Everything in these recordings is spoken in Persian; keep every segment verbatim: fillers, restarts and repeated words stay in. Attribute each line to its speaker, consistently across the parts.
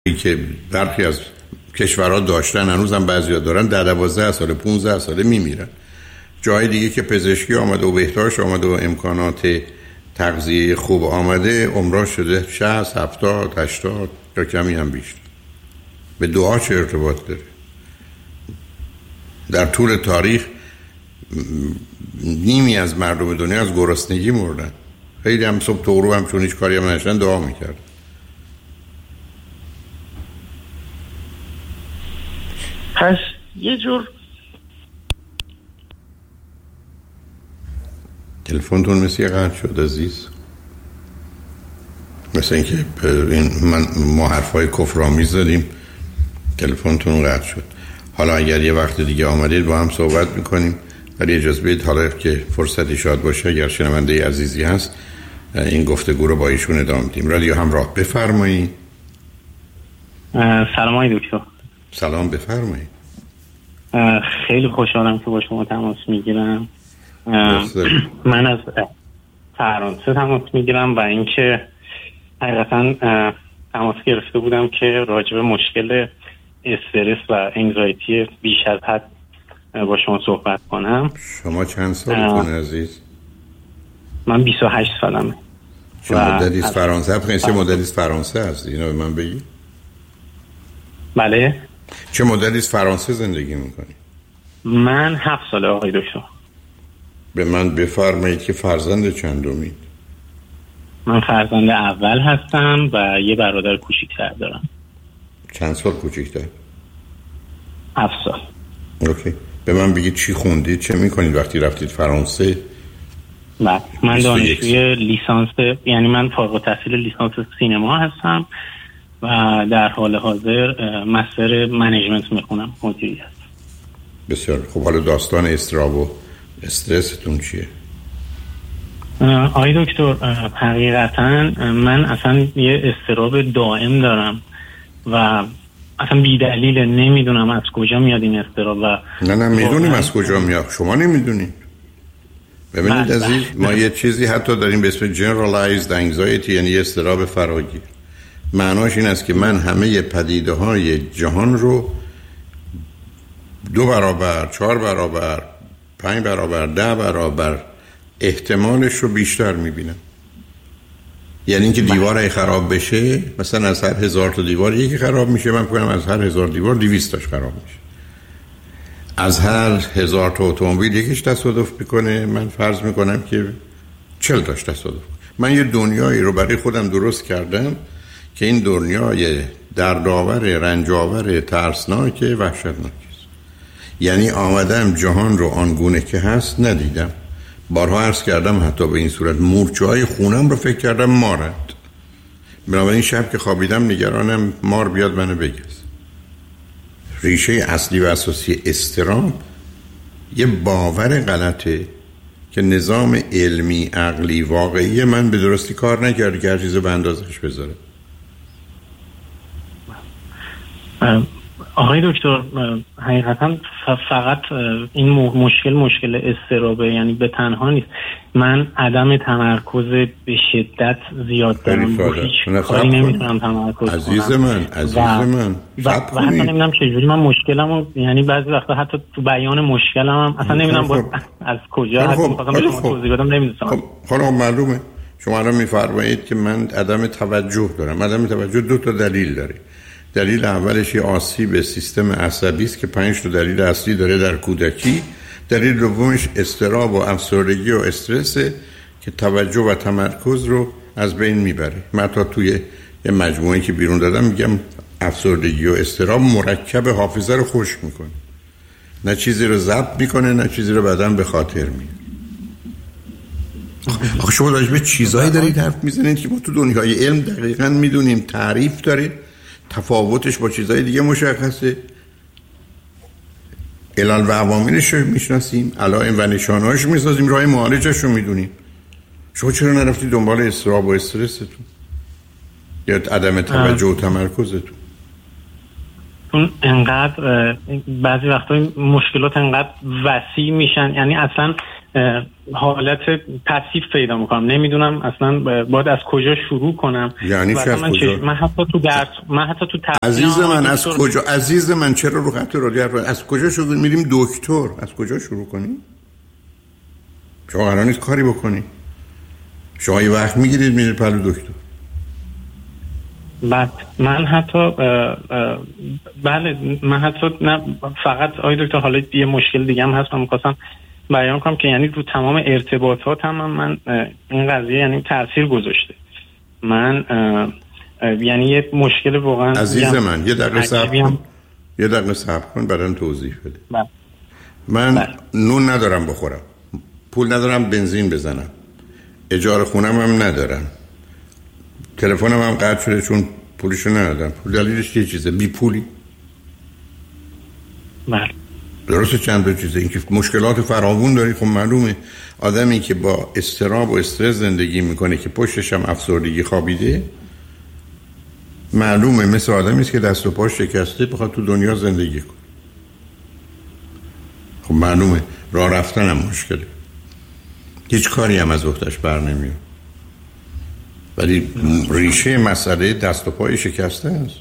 Speaker 1: که برخی از کشورها داشتن، هنوزم بعضیا دارن، در دوازده ساله پونزده ساله میمیرن. جای دیگه که پزشکی آمده و بهداشت آمده و امکانات تغذیه خوب آمده، عمرها شده شصت، هفتاد، هشتاد یا کمی هم بیشتر. به دعا چه ارتباط داره؟ در طول تاریخ نیمی از مردم دنیا از گرسنگی مردن. خیلی هم صبح تا غروب هم چون هیچ کاری هم نشدن دعا میکرد.
Speaker 2: پس یه جور
Speaker 1: تلفنتون مثل یه قطع شد عزیز، مثل اینکه این من ما حرفای کفرآمیز زدیم تلفنتون قطع شد. حالا اگر یه وقت دیگه آمدید با هم صحبت میکنیم، ولی اجازه بدید حالا که فرصتی شاد باشه اگر شنونده عزیزی هست این گفتگو رو با ایشون ادامه بدیم. رادیو همراه، بفرمایید.
Speaker 2: سلام آقای دکتر.
Speaker 1: سلام، بفرمایید.
Speaker 2: خیلی خوشحالم که با شما تماس میگیرم. من از فرانسه تماس میگیرم و اینکه حقیقتا تماس گرفته بودم که راجع به مشکل استرس و انگزایتی بیش از حد با شما صحبت کنم.
Speaker 1: شما چند سالتون عزیز؟
Speaker 2: من بیست و هشت سالمه.
Speaker 1: چه مدتی از فرانسه؟ بخیر چه مدتی از فرانسه هستی؟ اینو به من بگی.
Speaker 2: بله.
Speaker 1: چه مدتی از فرانسه زندگی میکنی؟
Speaker 2: من هفت ساله آقای دکتر.
Speaker 1: به من بفرمایید که فرزند چندمید؟
Speaker 2: من فرزند اول هستم و یه برادر کوچیک‌تر دارم.
Speaker 1: چند سال کوچیک‌تر؟
Speaker 2: هفت سال.
Speaker 1: اوکی. به من بگید چی خوندید، چه میکنید وقتی رفتید فرانسه؟
Speaker 2: بله، من دانشجوی لیسانس، یعنی من فارغ التحصیل لیسانس سینما هستم و در حال حاضر مستر منیجمنت میخونم، مدیریت.
Speaker 1: بسیار خب. حالا داستان اضطراب و استرستون چیه؟
Speaker 2: آقای دکتر، حقیقتا من اصلا یه اضطراب دائم دارم و اصلا بی دلیل نمیدونم از کجا میاد این اضطراب. و
Speaker 1: نه نه میدونیم از کجا میاد، شما نمیدونید. ببینید عزیز، ما یه چیزی حتی داریم به اسم generalized anxiety، یعنی اضطراب فراگیر. معناش این است که من همه پدیده های جهان رو دو برابر، چهار برابر، پنج برابر، ده برابر احتمالش رو بیشتر میبینم. یعنی اینکه دیوار خراب بشه، مثلا از هر هزار تا دیوار یکی خراب میشه، من کنم از هر هزار دیوار دویست تاش خراب میشه. از هر هزار تا اتومبیل یکیش تصادف میکنه، من فرض میکنم که چهل تاش تصادف. من یه دنیایی رو برای خودم درست کردم که این دنیای دردآور، رنجاور، ترسناک، وحشتناک است. یعنی آمدم جهان رو آنگونه که هست ندیدم. بارها عرض کردم حتی به این صورت مورچه های خونم رو فکر کردم مارد. بنابراین شب که خوابیدم نگرانم مار بیاد منو بگز. ریشه اصلی و اساسی اضطراب یه باور غلطه که نظام علمی، عقلی، واقعی من به درستی کار نکرده که هر چیزو به اندازش بذاره.
Speaker 2: آقای دکتر، حقیقتا فقط این مشکل مشکل اضطرابه، یعنی به تنها نیست. من عدم تمرکز به شدت زیاد دارم، هیچ کاری نمیتونم تمرکز کنم.
Speaker 1: عزیز من عزیز
Speaker 2: و
Speaker 1: من
Speaker 2: و, و حتی نمیدونم چجوری من مشکلمو، یعنی بعضی وقتا حتی تو بیان مشکلم هم اصلا نمیدونم باید از کجا حتی میخواستم به شما توضیح بدم نمیدونم.
Speaker 1: خب حالا معلومه شما الان میفرمایید که من عدم توجه دارم. عدم توجه دو تا دلیل داره. دلیل اولش یه آسیب سیستم عصبی است که پنج تا دلیل اصلی داره در کودکی. دلیل دومش اضطراب و افسردگی و استرس که توجه و تمرکز رو از بین میبره. من تا توی یه مجموعه‌ای که بیرون دادم میگم افسردگی و اضطراب مرکب حافظه رو خشک میکنه، نه چیزی رو ضبط میکنه نه چیزی رو بعداً به خاطر میاره. آخه شما راجع به چیزایی دارید حرف میزنید که ما تو دنیای علم دقیقاً میدونیم، تعریف داره، تفاوتش با چیزهای دیگه مشخصه، علل و عواملش رو میشناسیم، علائم و نشانه‌هاش میسازیم، راه معالجش رو میدونیم. شما چرا نرفتید دنبال اضطراب و استرستون یا عدم توجه و تمرکزتون؟
Speaker 2: چون انقدر بعضی وقتا مشکلات انقدر وسیع میشن، یعنی اصلا حالت پسیو پیدا میکنم، نمیدونم اصلا باید از کجا شروع کنم.
Speaker 1: یعنی چه از
Speaker 2: من,
Speaker 1: کجا؟
Speaker 2: من حتی تو درس من حتی تو
Speaker 1: عزیز من از کجا؟ عزیز من چرا رو خط رادیو از کجا شروع میریم دکتر؟ از کجا شروع کنیم؟ شما قرار نیست کاری بکنی؟ شما یه وقت میگیرید میرید پلو دکتر.
Speaker 2: بعد من حتی اه اه بله من حتی نه فقط آی دکتر، حالا یه مشکل دیگه هم هست من می‌خواستم بیان کنم که یعنی رو تمام ارتباطات هم من این قضیه یعنی تاثیر گذاشته. من یعنی یه مشکل واقعا
Speaker 1: عزیز من یه دقیقه صبر کن یه دقیقه صبر کن بعدن توضیح بده.
Speaker 2: بله.
Speaker 1: من
Speaker 2: بله.
Speaker 1: نون ندارم بخورم، پول ندارم بنزین بزنم، اجاره خونم هم ندارم، تلفنم هم قطع شده چون پولشو ندادم. پول دلیلش یه چیزه، بی پولی.
Speaker 2: بله
Speaker 1: درسته چند تا چیزه. اینکه مشکلات فراوون داری، خب معلومه آدمی که با اضطراب و استرس زندگی میکنه که پشتش هم افسردگی خوابیده، معلومه مثل آدمی است که دست و پاش شکسته بخواد تو دنیا زندگی کنه. خب معلومه راه رفتن هم مشکله، هیچ کاری هم از وقتش بر نمیاد. ولی ریشه مسئله دست و پای شکسته است.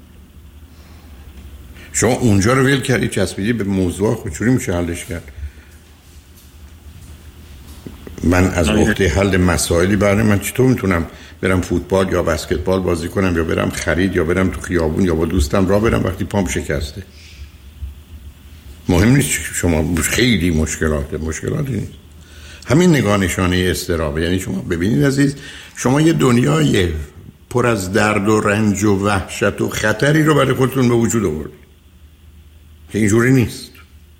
Speaker 1: شما اونجا رو ول کردی چسبیدی به موضوع، خود چوری میشه حلش کرد؟ من از عهده حل مسائلی برای من چطور میتونم برم فوتبال یا بسکتبال بازی کنم یا برم خرید یا برم تو خیابون یا با دوستم راه برم وقتی پام شکسته؟ مهم نیست شما خیلی مشکلاته مشکلاتی نیست. همین نگاه نشانه اضطرابه. یعنی شما ببینید عزیز، شما یه دنیای پر از درد و رنج و وحشت و خطری رو برای خودتون به وجود آوردید که اینجوری نیست.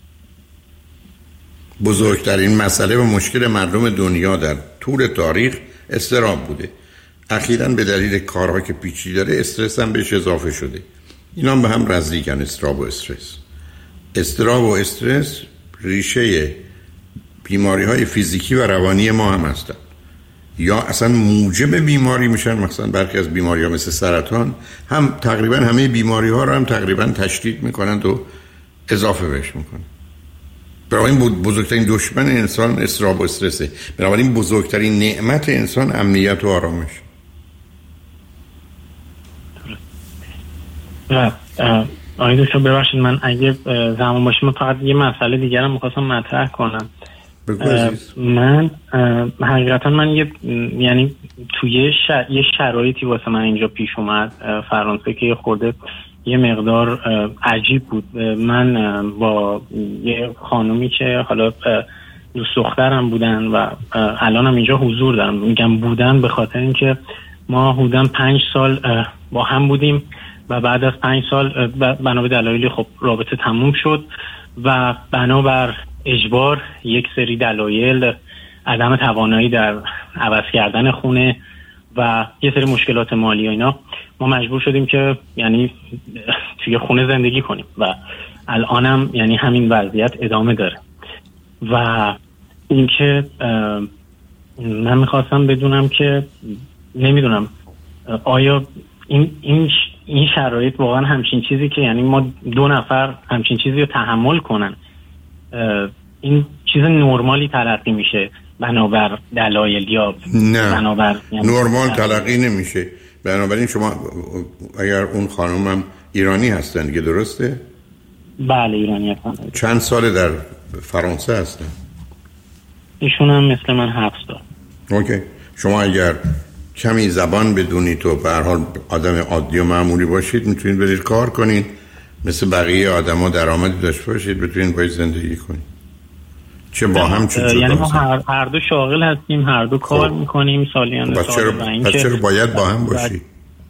Speaker 1: بزرگترین مسئله و مشکل مردم دنیا در طول تاریخ اضطراب بوده. اخیراً به دلیل کارها که پیچیده داره استرس هم بهش اضافه شده. اینا هم به هم نزدیکن، اضطراب و استرس. اضطراب و استرس ریشه بیماری های فیزیکی و روانی ما هم هستن، یا اصلا موجب بیماری میشن. مثلا برخی از بیماری ها مثل سرطان هم تقریبا همه بیماری ها رو هم تقریبا تشدید میکنن و اضافه بهش میکنن. بنابراین بزرگترین دشمن انسان اضطراب و استرسه. بنابراین بزرگترین نعمت انسان امنیت و آرامش.
Speaker 2: آقای دکتر ببخشید من اگه زمان باشه من فقط یه مسئله دیگر هم می‌خواستم مطرح کنم. من حقیقتا من یه یعنی توی ش... یه شرایطی واسه من اینجا پیش اومد فرانسه که خورده یه مقدار عجیب بود. من با یه خانومی که حالا دوست دخترم بودن و الانم اینجا حضور دارم، میگم بودن به خاطر اینکه ما حدوداً پنج سال با هم بودیم و بعد از پنج سال بنا به دلایلی خب رابطه تموم شد و بنابر اجبار یک سری دلایل، عدم توانایی در عوض کردن خونه و یه سری مشکلات مالی و اینا، ما مجبور شدیم که یعنی توی خونه زندگی کنیم و الانم یعنی همین وضعیت ادامه داره. و اینکه من میخواستم بدونم که نمیدونم آیا این این این شرایط واقعا همچین چیزی که یعنی ما دو نفر همچین چیزی رو تحمل کنن این چیز نرمالی تلقی میشه بنابر دلایل یا
Speaker 1: نه
Speaker 2: بنابر یعنی
Speaker 1: نرمال تلقی نمیشه. بنابراین شما اگر اون خانم هم ایرانی هستن که درسته؟
Speaker 2: بله ایرانی هستن.
Speaker 1: چند ساله در فرانسه هستن؟
Speaker 2: ایشون هم مثل من هفت سال.
Speaker 1: اوکی. شما اگر کمی زبان بدونید و به هر حال آدم عادی و معمولی باشید میتونید برید کار کنید، مثل بقیه آدما درآمدی داشته باشید، بتونید باید زندگی کنید. چه با هم چه جدا.
Speaker 2: یعنی ما هر, هر دو شاغل هستیم، هر دو کار میکنیم سالیان سال.
Speaker 1: پس چرا باید با هم باشید؟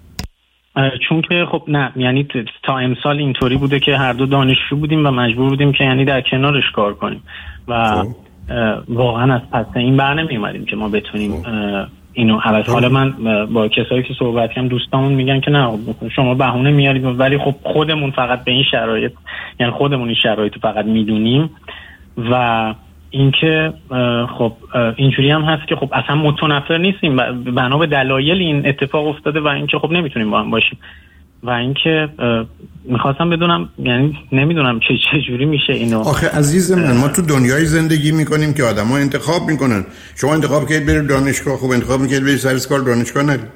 Speaker 2: چون که خب نه یعنی تا امسال اینطوری بوده که هر دو دانشجو بودیم و مجبور بودیم که یعنی در کنارش کار کنیم و واقعا از پس این بر نمی اومدیم که ما بتونیم اینو عوض. حالا من با کسایی که صحبت کردم دوستامون میگن که نه شما بهونه میارید، ولی خب خودمون فقط به این شرایط یعنی خودمون این شرایط فقط میدونیم و اینکه خب اینجوری هم هست که خب اصلا متنفر نیستیم بنا به دلایل این اتفاق افتاده و اینکه خب نمیتونیم با هم باشیم و اینکه میخواستم بدونم، یعنی نمیدونم چه چه جوری میشه اینو.
Speaker 1: آخه عزیز من، ما تو دنیای زندگی میکنیم که آدما انتخاب میکنن. شما انتخاب کردید برید دانشگاه، خوب انتخاب میکردید برید سر کار، دانشگاه نرید.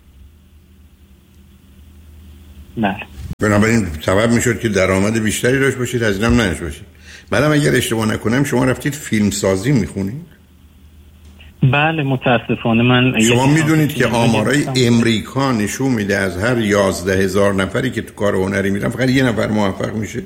Speaker 2: بله.
Speaker 1: بنابراین سبب میشد که درآمد بیشتری داشت باشید، هزینه هم نداشت باشید. بعدم اگر اشتباه نکنم شما رفتید فیلم سازی میخونید؟
Speaker 2: بله متاسفانه من.
Speaker 1: شما میدونید که آمارای امریکا نشون میده از هر یازده هزار نفری که تو کار هنری میرن فقط یه نفر موفق میشه.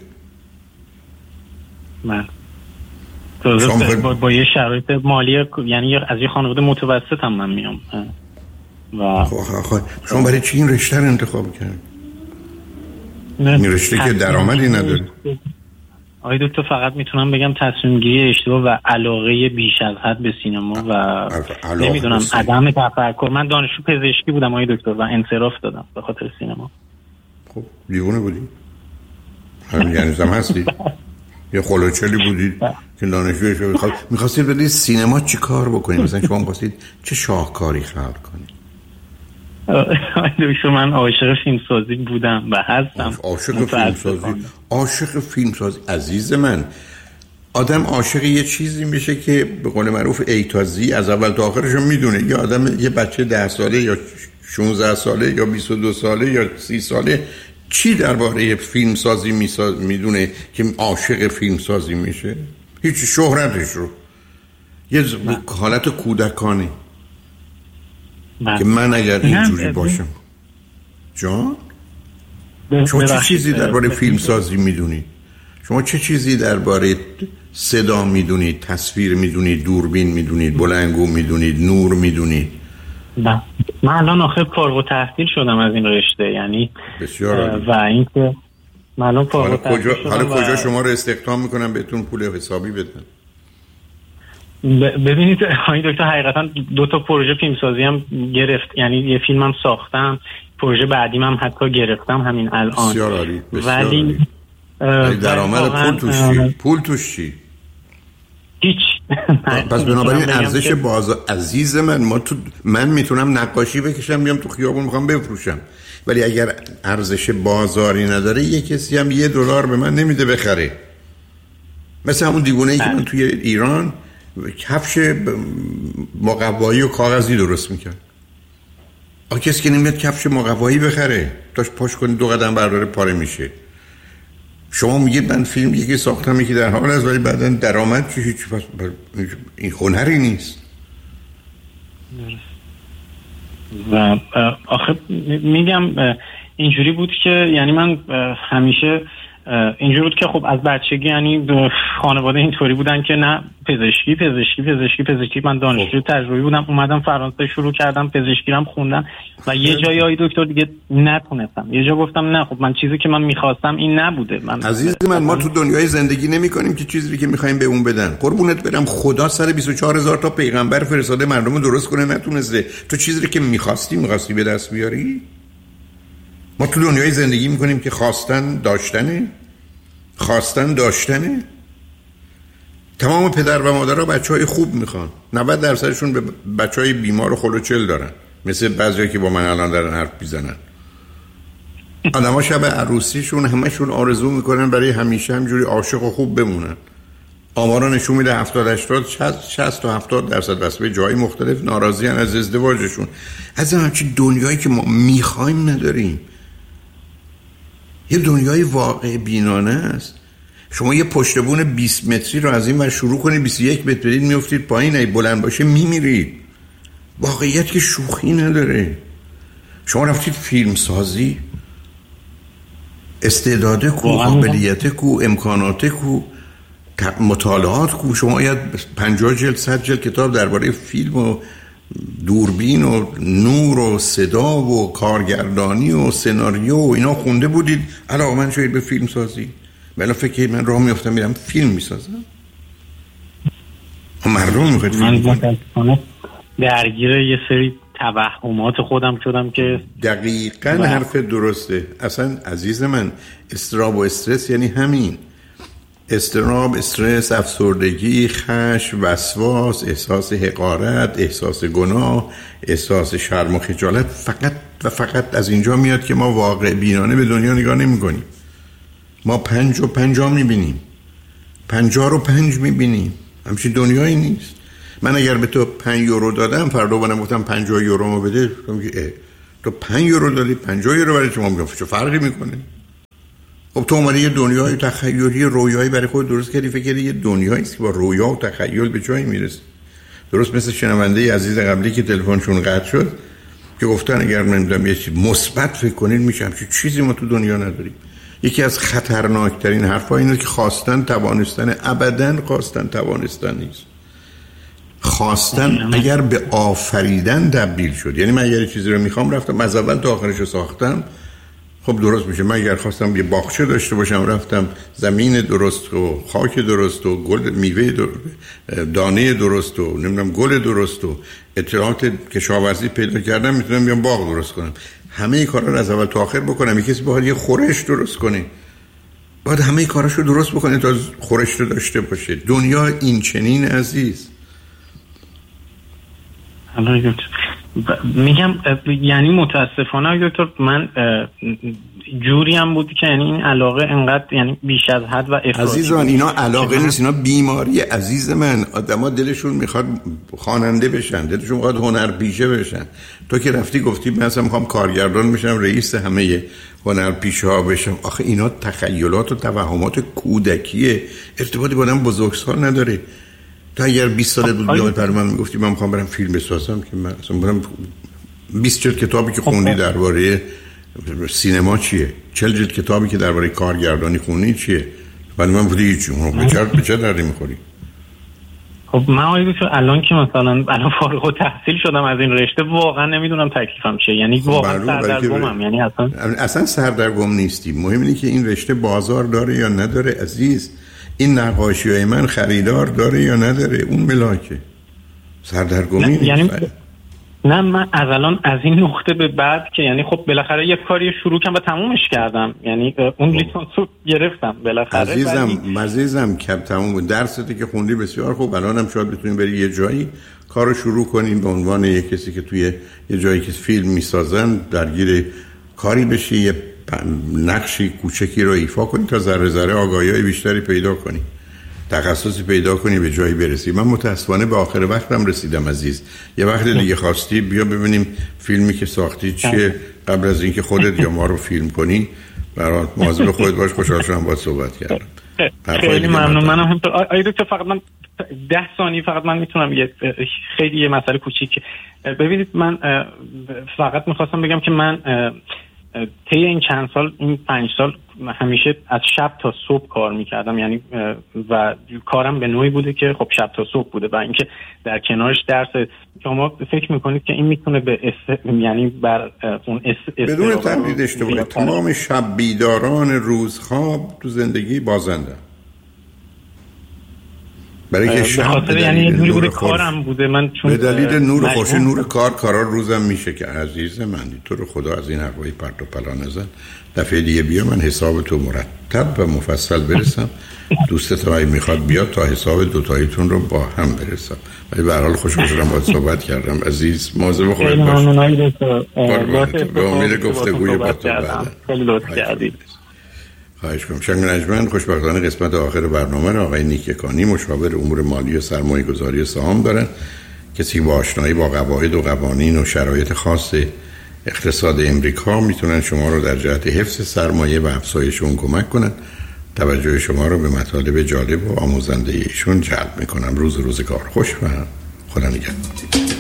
Speaker 2: من با, با, با یه شرایط مالی، یعنی از یه خانواده متوسط هم من میام و
Speaker 1: خب شما برای چی این رشته رو انتخاب کرد؟ این رشته که درآمدی نداره.
Speaker 2: آقای دکتر فقط میتونم بگم تصمیم گیری اشتباه و علاقه بیش از حد به سینما و نمیدونم عدم تفکر. من دانشجو پزشکی بودم آقای دکتر و انصراف دادم به خاطر سینما.
Speaker 1: خب دیوونه بودی؟ همین یعنی هم هستی؟ یا خلوچلی بودید که دانشجوی شو بخواد میخواستید بدید سینما چی کار بکنید؟ مثلا شما میخواستید چه شاهکاری خلق کنید؟
Speaker 2: دکتر من عاشق فیلمسازی بودم و هستم.
Speaker 1: عاشق فیلمسازی؟ عاشق فیلمسازی عزیز من، آدم عاشق یه چیزی میشه که به قول معروف ای تا زی از اول تا آخرش رو میدونه. یه آدم، یه بچه ده ساله یا شانزده ساله یا بیست و دو ساله یا سی ساله چی درباره فیلمسازی میدونه که عاشق فیلمسازی میشه؟ هیچ، شهرتش رو، یه حالت کودکانه من. که من اگر اینجوری باشم. جان شما چه چیزی درباره فیلم سازی میدونید؟ شما چه چیزی درباره صدا میدونید، تصویر میدونید، دوربین میدونید، بلندگو میدونید، نور میدونید؟
Speaker 2: نه من الان آخر فارغ التحصیل شدم از این رشته، یعنی
Speaker 1: بسیار
Speaker 2: و اینکه من الان فارغ التحصیل
Speaker 1: کجا
Speaker 2: شدم.
Speaker 1: حالا کجا شما رو استخدام میکنم بهتون پول حسابی بدن؟
Speaker 2: ببینید آقای دکتر حقیقتا دو تا پروژه فیلمسازی هم گرفت، یعنی یه فیلم هم ساختم، پروژه بعدیم هم حتی گرفتم همین الان.
Speaker 1: بسیار عالی. بسیار
Speaker 2: ولی
Speaker 1: ولی درآمد پول توش چی؟ پول توش چی؟
Speaker 2: هیچ.
Speaker 1: پس بنابراین ارزش بازار عزیز من، ما تو من میتونم نقاشی بکشم بیام تو خیابون میخوام بفروشم، ولی اگر ارزش بازاری نداره یه کسی هم یه دلار به من نمیده بخره. مثل همون دیوونه ای که من توی ایران کفش مقوایی و کاغذی درست میکرد. آخه کسی که نمیاد کفش مقوایی بخره، داشت پاش کنی دو قدم برداره پاره میشه. شما میگید من فیلم یکی ساختم یکی در حال است، ولی بعداً درآمد چی؟ هیچ. پس این هنری نیست.
Speaker 2: و آخه میگم اینجوری بود که یعنی من همیشه اینجوری بود که خب از بچگی یعنی خانواده اینطوری بودن که نه پزشکی پزشکی پزشکی پزشکی. من دانشجو تجربی بودم، اومدم فرانسه شروع کردم پزشکی رم خوندم و یه جایی آی دکتر دیگه نتونستم. یه جا گفتم نه خب من چیزی که من میخواستم این نبوده. من
Speaker 1: عزیز من ما تو دنیای زندگی نمی کنیم که چیزی که میخوایم به اون بدن. قربونت برم خدا سر بیست و چهار هزار تا پیغمبر فرستاده مردم رو درست کنه نتونسته. تو چیزی که میخواستی میخواستی به دست بیاری؟ ما تو دنیای زندگی میکنیم که خواستن داشتنه، خواستن داشتنه. تمام پدر و مادرها بچهای خوب میخوان، نود درصدشون به بچهای بیمار و خلوچل دارن، مثل بعضیا که با من الان دارن حرف میزنن. آدما شب عروسیشون همشون آرزو میکنن برای همیشه همجوری عاشق و خوب بمونن. آمارا نشون میده هفتاد هشتاد شصت تا هفتاد درصد بس به جای مختلف ناراضیان از ازدواجشون. از همچین دنیایی که ما میخوایم نداریم. یه دنیای واقع بینانه است. شما یه پشتبون بیست متری رو از این ور شروع کنید بیست و یک متر برید میافتید پایین، ای بلند باشه میمیرید. واقعیت که شوخی نداره. شما رفتید فیلم سازی، استعداده کو، قابلیت کو، امکانات کو، مطالعات کو. شما باید پنجاه جلد صد جلد کتاب درباره فیلم و دوربین و نور و صدا و کارگردانی و سناریو و اینا خونده بودید، علاقه من شدید به فیلم سازی. بلا فکر من راه میافتم میرم فیلم میسازم. مردم میخواید فیلم
Speaker 2: کنم. درگیر یه سری توهمات خودم شدم که
Speaker 1: دقیقاً حرف درسته. اصلا عزیز من اضطراب و استرس یعنی همین. اضطراب، استرس، افسردگی، خشم، وسواس، احساس حقارت، احساس گناه، احساس شرم و خجالت فقط و فقط از اینجا میاد که ما واقع بینانه به دنیا نگاه نمی کنیم. ما پنج و پنجاه میبینیم، پنجاه رو پنج میبینیم. همچین دنیایی نیست. من اگر به تو پنج یورو دادم، فردا بنام گفتم پنجاه یورو ما بده، تو میگی تو پنج یورو دادی، پنجاه یورو برای شما، میگم چه فرقی میکنه؟ خب تو اومدی یه دنیای تخیلی، رویایی برای خود درست کردی، فکر کردی یه دنیایی است که با رویا و تخیل به جایی میرسه. درست مثل شنونده عزیز قبلی که تلفنشون قطع شد که گفتن اگر نمیدونم یه چیز مثبت فکر کنید میشه، همچین چیزی ما تو دنیا نداریم. یکی از خطرناکترین حرفا اینه که خواستن توانستن، ابداً خواستن توانستن نیست. خواستن اگر به آفریدن تبدیل شد، یعنی من اگر چیزی رو میخوام رفتم از اول تا آخرش رو ساختم، خب درست میشه. من اگر خواستم یه باغچه داشته باشم، رفتم زمین درست و خاک درست و گل میوه در... دانه درست و نمیدونم گل درست و اطلاعات کشاورزی پیدا کردم، میتونم بیام باغ درست کنم. همه کارا رو از اول تا آخر بکنم. یکی کسی باید یه خورش درست کنه، باید همه کاراشو درست بکنه تا خورش رو داشته باشه. دنیا این چنین عزیز.
Speaker 2: میگم یعنی متاسفانه دکتر من جوری هم بود که یعنی این علاقه انقدر یعنی بیش از حد و افراطی.
Speaker 1: عزیزان اینا علاقه نیست، اینا بیماری. عزیز من آدما دلشون میخواد خواننده بشن، دلشون میخواد هنرپیشه بشن. تو که رفتی گفتی من اصلا میخوام کارگردان بشم، رئیس همه هنرپیشه ها بشم. آخه اینا تخیلات و توهمات کودکیه، ارتباطی با آدم بزرگسال نداره. تا اگر بیست سال بود بیامد برای من میگفتی من میخوام برم فیلم بسازم، که من اصلا برم بیست جلد کتابی که خوندی درباره سینما چیه، چهل جلد کتابی که درباره کارگردانی خوندی چیه، ولی من بودی هیچی. اون به چه به چه دردی میخوری؟
Speaker 2: خب من آقای دکتر الان که مثلا الان فارغ التحصیل شدم از این رشته، واقعا نمیدونم تکلیفم چیه. یعنی واقعا سردرگمم. یعنی اصلا
Speaker 1: اصلا سردرگم نیستی. مهم اینه که این رشته بازار داره یا نداره عزیز. این نقاشی‌های من خریدار داره یا نداره، اون ملاکه. سردرگمی نیست. یعنی
Speaker 2: نه من از الان از این نقطه به بعد که یعنی خب بالاخره یک کاری شروع کردم و تمومش کردم، یعنی اون لیسانس رو گرفتم بالاخره.
Speaker 1: عزیزم بلی... عزیزم که تموم بود، درستی که خوندی بسیار خوب، الانم شاید بتونی بری یه جایی کارو شروع کنیم به عنوان یک کسی که توی یه جایی که فیلم میسازن درگیر کاری بشی، یه نقشی کوچکی رو ایفا کنی تا ذره ذره آگاهی‌های بیشتری پیدا کنی، تخصصی پیدا کنی، به جایی برسی. من متاسفانه به آخر وقتم رسیدم عزیز. یه وقت دیگه خواستی بیا ببینیم فیلمی که ساختی چیه، قبل از اینکه خودت یا ما رو فیلم کنی. برات مواظب خودت باش. خوشحال شدم باهات صحبت کردم.
Speaker 2: خیلی ممنون. منم همینطور. آیا دکتر فقط من ده ثانیه فقط من میتونم یه خیلی یه مسئله کوچیک ببینید. من فقط میخواستم بگم که من طی این چند سال، این پنج سال همیشه از شب تا صبح کار میکردم، یعنی و کارم به نوعی بوده که خب شب تا صبح بوده و اینکه در کنارش درس. شما فکر میکنید که این میتونه به اس... یعنی بر اون اس...
Speaker 1: بدون تردید اشتباهه. تمام شب بیداران روزخواب تو زندگی بازنده، برای که شب
Speaker 2: یعنی نور, نور کارم بوده. من چون
Speaker 1: به دلیل نور خوش نور کار کارا روزم میشه که عزیز من تو رو خدا از این حرفای پرت و پلا نزن. دفعه دیگه بیا من حساب تو مرتب و مفصل برسم. دوستت اگه میخواد بیاد تا حساب دوتاییتون رو با هم برسم. ولی به هر حال خوشحال شدم باهات صحبت کردم عزیز. مواظب خودت باش. به امید گفتگوی با تو بعد.
Speaker 2: خیلی لطف کردید.
Speaker 1: خواهش کنم. شنگ نجمن خوشبختانه قسمت آخر برنامه را آقای نیککانی مشاور امور مالی و سرمایه گذاری سهام دارن. کسی با آشنایی با قواعد و قوانین و شرایط خاص اقتصاد امریکا میتونن شما رو در جهت حفظ سرمایه و افزایش اون کمک کنن. توجه شما رو به مطالب جالب و آموزنده ایشون جلب میکنم. روز روزگار خوش و خدا نگهدار.